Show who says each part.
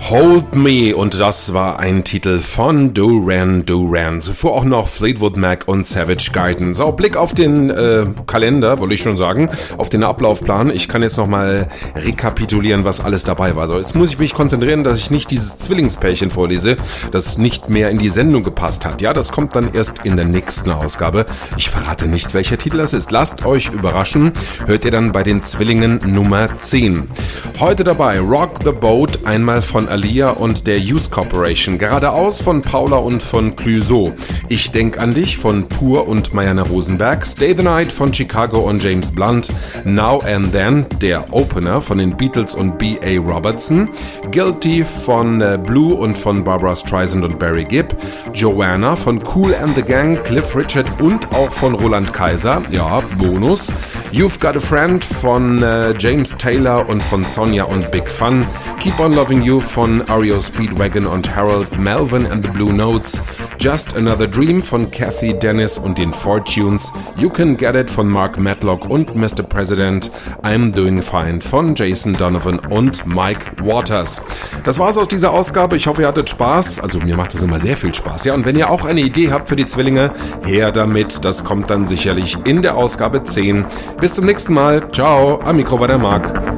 Speaker 1: Hold Me, und das war ein Titel von Duran Duran. Zuvor auch noch Fleetwood Mac und Savage Garden. So, Blick auf den Kalender, wollte ich schon sagen, auf den Ablaufplan. Ich kann jetzt nochmal rekapitulieren, was alles dabei war. So, jetzt muss ich mich konzentrieren, dass ich nicht dieses Zwillingspärchen vorlese, das nicht mehr in die Sendung gepasst hat. Ja, das kommt dann erst in der nächsten Ausgabe. Ich verrate nicht, welcher Titel das ist. Lasst euch überraschen. Hört ihr dann bei den Zwillingen Nummer 10. Heute dabei Rock the Boat, einmal von Alia und der Youth Corporation, Geradeaus von Paula und von Clouseau, Ich denk an dich von Pur und Marianne Rosenberg, Stay the Night von Chicago und James Blunt, Now and Then, der Opener von den Beatles und B.A. Robertson, Guilty von Blue und von Barbra Streisand und Barry Gibb, Joanna von Kool and the Gang, Cliff Richard und auch von Roland Kaiser, ja, Bonus, You've Got a Friend von James Taylor und von Sonja und Big Fun, Keep on Loving You von REO Speedwagon und Harold Melvin and the Blue Notes, Just Another Dream von Kathy Dennis und den Fortunes, You Can Get It von Mark Matlock und Mr. President, I'm Doing Fine von Jason Donovan und Mike Waters. Das war's aus dieser Ausgabe. Ich hoffe, ihr hattet Spaß. Also mir macht das immer sehr viel Spaß. Ja, und wenn ihr auch eine Idee habt für die Zwillinge, her damit. Das kommt dann sicherlich in der Ausgabe 10. Bis zum nächsten Mal. Ciao. Am Mikro war der Marc.